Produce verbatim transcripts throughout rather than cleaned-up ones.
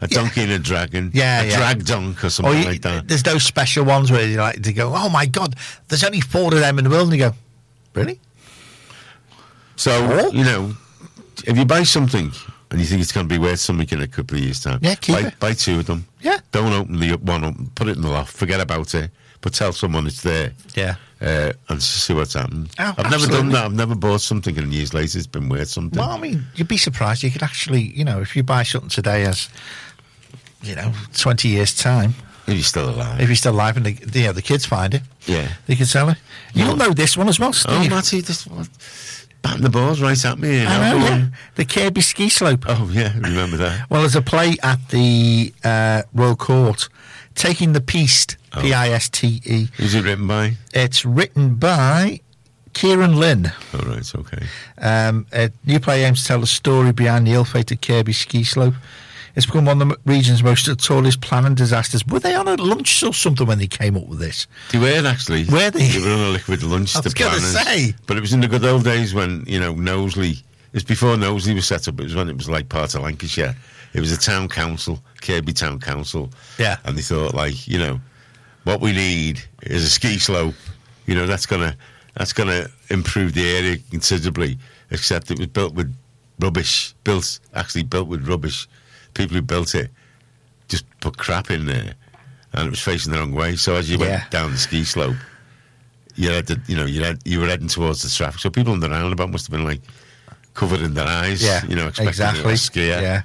a donkey and a dragon, yeah, a yeah. drag donk or something you, like that. There's those special ones where you like to go, oh my God, there's only four of them in the world, and you go, really? So, oh? you know, if you buy something and you think it's going to be worth something in a couple of years' time, yeah, keep buy, it. buy two of them. Yeah. Don't open the one up, put it in the loft, forget about it, but tell someone it's there. Yeah. Uh, and see what's happened. Oh, I've absolutely. never done that. I've never bought something and years later it's been worth something. Well, I mean, you'd be surprised. You could actually, you know, if you buy something today as, you know, twenty years' time. If you're still alive. If you're still alive and the, the, yeah, the kids find it. Yeah. They can sell it. You'll No. know this one as well, Steve. Oh, Matty, this one. Batting the balls right at me. You know, I know, go yeah. on. The Kirby ski slope. Oh, yeah, remember that. Well, there's a play at the uh, Royal Court, Taking the Piste, Oh. P I S T E. Who's it written by? It's written by Kieran Lynn. Oh, right, okay. Um, a new play aims to tell the story behind the ill-fated Kirby ski slope. It's become one of the region's most notorious planning disasters. Were they on a lunch or something when they came up with this? They were, actually. Were they? They were on a liquid lunch, I the was going to planners. say. But it was in the good old days when, you know, Knowsley... It was before Knowsley was set up. It was when it was like part of Lancashire. It was a town council, Kirby Town Council. Yeah. And they thought, like, you know, what we need is a ski slope. You know, that's going to that's gonna improve the area considerably, except it was built with rubbish. Built, actually built with rubbish. People who built it just put crap in there, and it was facing the wrong way. So as you Yeah. went down the ski slope, you had to, you know, you had you were heading towards the traffic. So people on the roundabout must have been like covered in their eyes. Yeah, you know, expecting exactly. a skier. Yeah.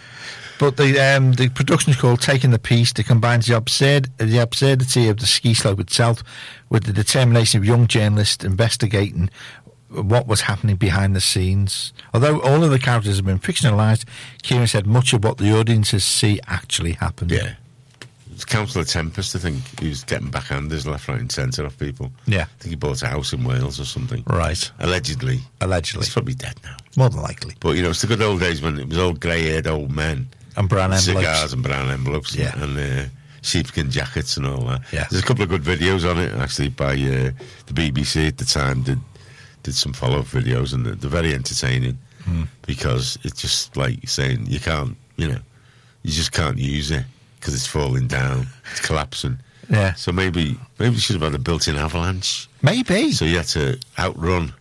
But the um, the production is called Taking the Piste. It combines the, absurd, the absurdity of the ski slope itself with the determination of young journalists investigating what was happening behind the scenes. Although all of the characters have been fictionalised, Kieran said much of what the audiences see actually happened. Yeah. It's Councillor Tempest, I think, who's getting backhanders left, right and centre off people. Yeah. I think he bought a house in Wales or something. Right. Allegedly. Allegedly. He's probably dead now. More than likely. But, you know, it's the good old days when it was all grey-haired old men. And brown envelopes. Cigars and brown envelopes. Yeah. And, and uh, sheepskin jackets and all that. Yeah. There's a couple of good videos on it, actually, by uh, the B B C at the time. Did did some follow-up videos, and they're, they're very entertaining mm. because it's just like saying you can't, you know, you just can't use it because it's falling down, it's collapsing. Yeah. So maybe maybe you should have had a built-in avalanche. Maybe. So you had to outrun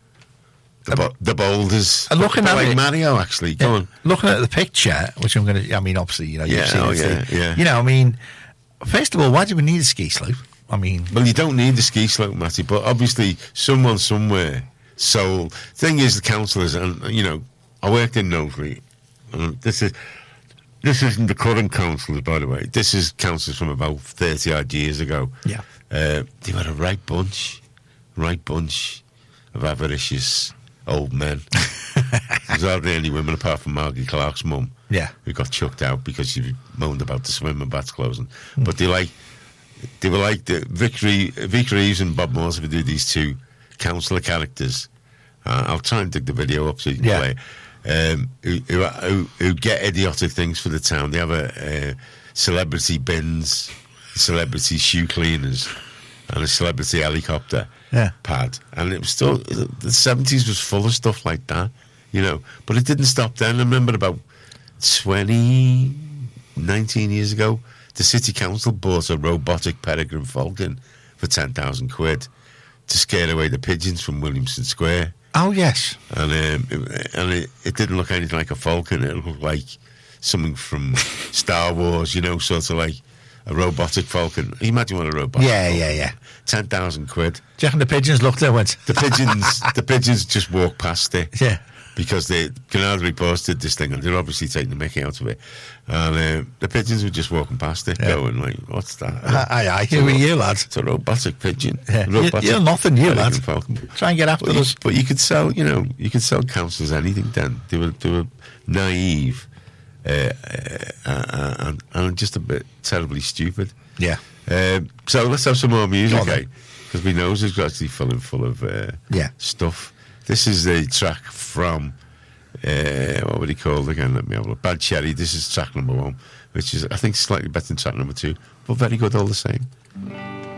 the, bo- the boulders. And looking But at like it- Mario, actually. Go Yeah, on. looking at the picture, which I'm going to, I mean, obviously, you know, you've Yeah, seen oh, it. yeah, so- yeah. You know, I mean, first of all, why do we need a ski slope? I mean, Well, you don't need the ski slope, Matty, but obviously someone somewhere sold. Thing is, the councillors, and you know, I worked in Knowsley, and this is this isn't the current councillors, by the way. This is councillors from about thirty odd years ago. Yeah. uh, they were a right bunch, right bunch of avaricious old men. There's hardly any women apart from Margie Clark's mum. Yeah. Who got chucked out because she moaned about the swimming baths closing. Mm. But they like, they were like the Vic, Re- Vic Reeves and Bob Morse would do these two councillor characters. Uh, I'll try and dig the video up so you can Yeah. play. Um, who, who, who, who get idiotic things for the town. They have a, a celebrity bins, celebrity shoe cleaners, and a celebrity helicopter Yeah. pad. And it was still, the seventies was full of stuff like that, you know. But it didn't stop then. I remember about twenty, nineteen years ago, the city council bought a robotic peregrine falcon for ten thousand quid to scare away the pigeons from Williamson Square. oh, yes. And um, it, and it, it didn't look anything like a falcon. It looked like something from Star Wars, you know, sort of like a robotic falcon. You imagine what a robotic Yeah, falcon. yeah, yeah. ten thousand quid. Do you reckon the pigeons looked there and went, The pigeons, the pigeons just walked past it. yeah. Because the Canada Reports did this thing, and they're obviously taking the mickey out of it. And uh, the pigeons were just walking past it, Yeah. going like, "What's that?" Aye, aye, who are you, lad? It's a robotic pigeon. Yeah. Robotic You're, you're nothing, you, lad. peregrine falcon. Try and get after But you, us. but you could sell, you know, you could sell councils anything. Then they were they were naive uh, uh, and, and just a bit terribly stupid. Yeah. Um, so let's have some more music, Go on, eh? then. Because we know it's actually full and full of uh, Yeah. stuff. This is the track from uh, what would he call it again? Let me have a look. Bad Cherry. This is track number one, which is I think slightly better than track number two, but very good all the same.